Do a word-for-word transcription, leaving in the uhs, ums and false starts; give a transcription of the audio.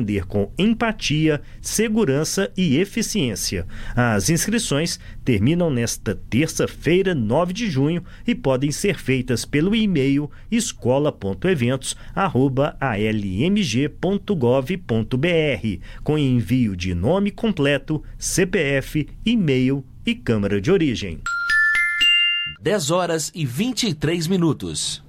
atender com empatia, segurança e eficiência. As inscrições terminam nesta terça-feira, nove de junho, e podem ser feitas pelo e-mail escola ponto eventos arroba a l m g ponto gov ponto b r, com envio de nome completo, C P F, e-mail e câmara de origem. dez horas e vinte e três minutos.